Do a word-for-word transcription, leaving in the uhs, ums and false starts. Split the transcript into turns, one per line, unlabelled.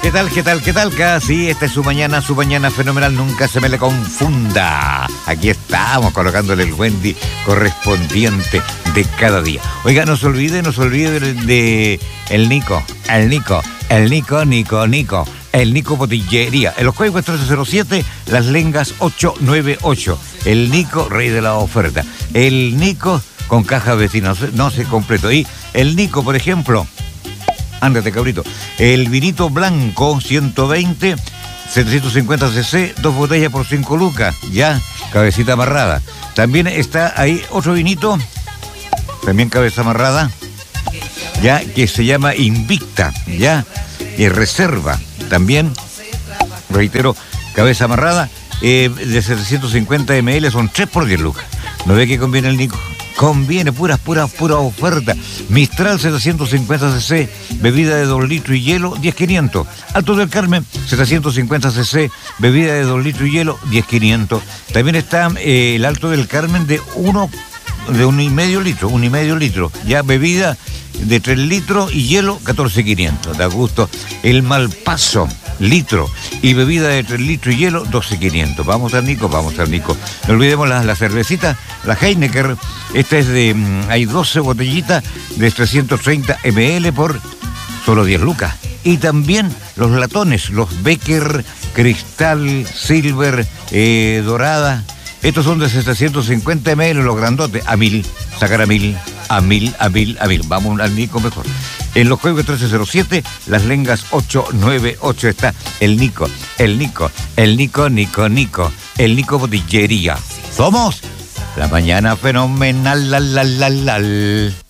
¿Qué tal, qué tal, qué tal? Sí, esta es su mañana, su mañana fenomenal, nunca se me le confunda. Aquí estamos colocándole el Wendy correspondiente de cada día. Oiga, no se olvide, no se olvide de, de el Nico, el Nico, el Nico, Nico, Nico, el Nico Botillería. En los códigos trece cero siete, Las Lengas ocho nueve ocho. El Nico, rey de la oferta. El Nico con caja vecina, no sé completo. Y el Nico, por ejemplo... Ándate, cabrito. El vinito blanco, ciento veinte, setecientos cincuenta cc, dos botellas por cinco lucas. Ya, cabecita amarrada. También está ahí otro vinito, también cabeza amarrada, ya, que se llama Invicta, ya, y reserva. También, reitero, cabeza amarrada, eh, de setecientos cincuenta mililitros, son tres por diez lucas. ¿No ve que conviene el Nico? Conviene, puras, puras, pura oferta. Mistral setecientos cincuenta cc, bebida de dos litros y hielo, diez quinientos. Alto del Carmen, setecientos cincuenta cc, bebida de dos litros y hielo, diez quinientos. También está eh, el Alto del Carmen de uno, de un y medio litro, un y medio litro. Ya bebida de tres litros y hielo, catorce quinientos. Da gusto. El Malpaso, litro, y bebida de tres litros y hielo, doce quinientos. Vamos al Nico, vamos al Nico. No olvidemos la, la cervecita, la Heineken. Esta es de, hay doce botellitas de trescientos treinta mililitros por solo diez lucas. Y también los latones, los Becker, Cristal, Silver, eh, Dorada. Estos son de setecientos cincuenta mililitros, los grandotes, a mil. Sacar a mil, a mil, a mil, a mil. Vamos al Nico mejor. En los códigos trece cero siete, Las Lengas ocho nueve ocho está el Nico, el Nico, el Nico, Nico, Nico, el Nico Botillería. Somos la mañana fenomenal, la, la, la, la.